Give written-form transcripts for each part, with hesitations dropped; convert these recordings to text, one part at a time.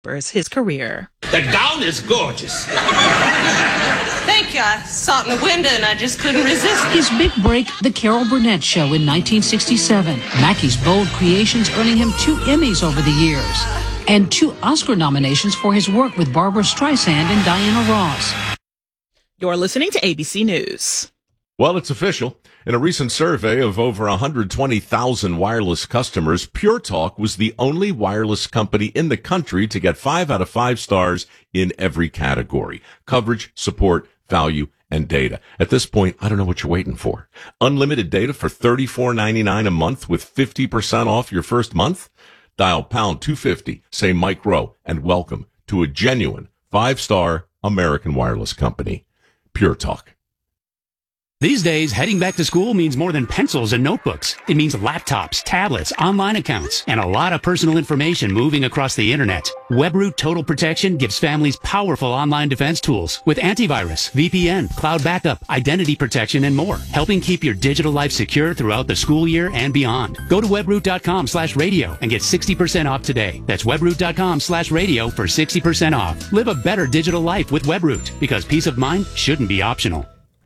his career. The gown is gorgeous. Thank you. I saw it in the window and I just couldn't resist. His big break, The Carol Burnett Show in 1967. Mackey's bold creations earning him 2 Emmys over the years and 2 Oscar nominations for his work with Barbra Streisand and Diana Ross. You're listening to ABC News. Well, it's official. In a recent survey of over 120,000 wireless customers, Pure Talk was the only wireless company in the country to get 5 out of 5 stars in every category: coverage, support, value, and data. At this point, I don't know what you're waiting for. Unlimited data for $34.99 a month with 50% off your first month? Dial pound 250, say Mike Rowe, and welcome to a genuine 5-star American wireless company. Pure Talk. These days, heading back to school means more than pencils and notebooks. It means laptops, tablets, online accounts, and a lot of personal information moving across the internet. WebRoot Total Protection gives families powerful online defense tools with antivirus, VPN, cloud backup, identity protection, and more, helping keep your digital life secure throughout the school year and beyond. Go to webroot.com/radio and get 60% off today. That's webroot.com/radio for 60% off. Live a better digital life with WebRoot, because peace of mind shouldn't be optional.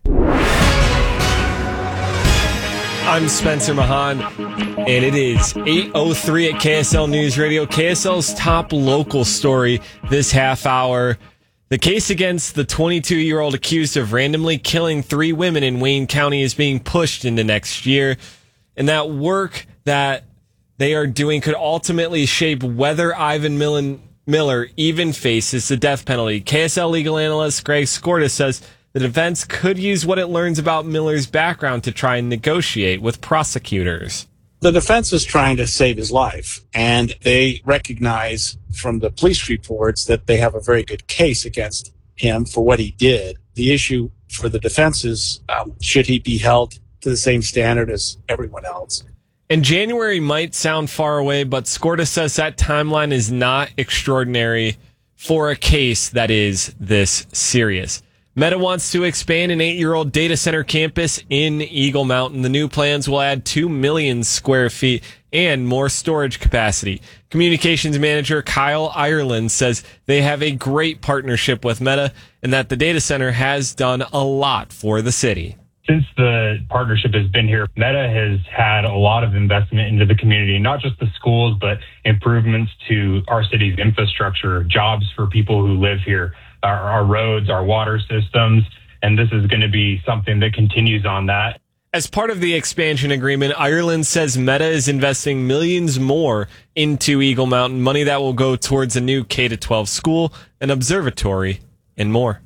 I'm Spencer Mahan, and it is 8:03 at KSL News Radio. KSL's top local story this half hour. The case against the 22-year-old accused of randomly killing 3 women in Wayne County is being pushed into next year. And that work that they are doing could ultimately shape whether Ivan Miller even faces the death penalty. KSL legal analyst Greg Skorda says the defense could use what it learns about Miller's background to try and negotiate with prosecutors. The defense is trying to save his life, and they recognize from the police reports that they have a very good case against him for what he did. The issue for the defense is, should he be held to the same standard as everyone else? And January might sound far away, but Skorda says that timeline is not extraordinary for a case that is this serious. Meta wants to expand an 8-year-old data center campus in Eagle Mountain. The new plans will add 2 million square feet and more storage capacity. Communications manager Kyle Ireland says they have a great partnership with Meta and that the data center has done a lot for the city. Since the partnership has been here, Meta has had a lot of investment into the community, not just the schools, but improvements to our city's infrastructure, jobs for people who live here, our roads, our water systems, and this is going to be something that continues on that. As part of the expansion agreement, Ireland says Meta is investing millions more into Eagle Mountain, money that will go towards a new K-12 school, an observatory, and more.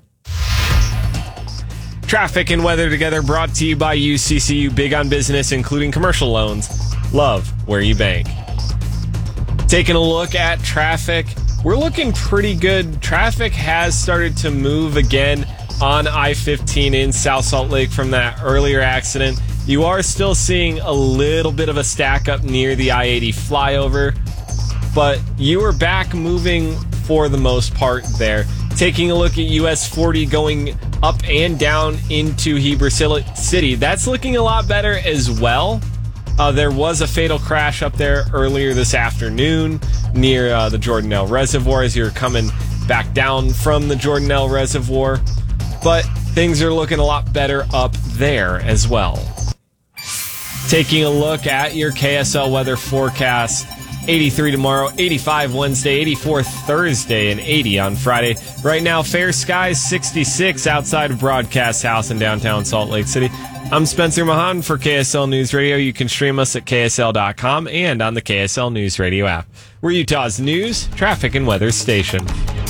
Traffic and weather together brought to you by UCCU, big on business, including commercial loans. Love where you bank. Taking a look at traffic, we're looking pretty good. Traffic has started to move again on I-15 in South Salt Lake from that earlier accident. You are still seeing a little bit of a stack up near the I-80 flyover, but you are back moving for the most part there. Taking a look at US 40 going up and down into Heber City, that's looking a lot better as well. There was a fatal crash up there earlier this afternoon near the Jordanelle Reservoir as you're coming back down from the Jordanelle Reservoir. But things are looking a lot better up there as well. Taking a look at your KSL weather forecast. 83 tomorrow, 85 Wednesday, 84 Thursday, and 80 on Friday. Right now, fair skies, 66 outside of Broadcast House in downtown Salt Lake City. I'm Spencer Mahan for KSL News Radio. You can stream us at KSL.com and on the KSL News Radio app. We're Utah's news, traffic, and weather station.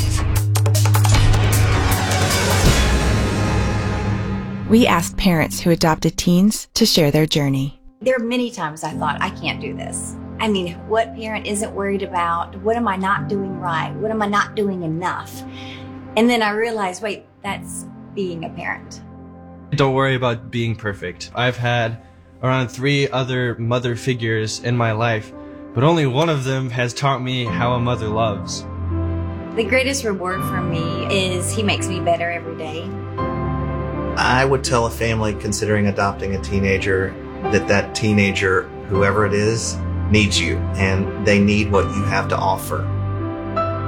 We asked parents who adopted teens to share their journey. There are many times I thought, I can't do this. I mean, what parent isn't worried about? What am I not doing right? What am I not doing enough? And then I realized, wait, that's being a parent. Don't worry about being perfect. I've had around 3 other mother figures in my life, but only one of them has taught me how a mother loves. The greatest reward for me is he makes me better every day. I would tell a family considering adopting a teenager that teenager, whoever it is, needs you, and they need what you have to offer.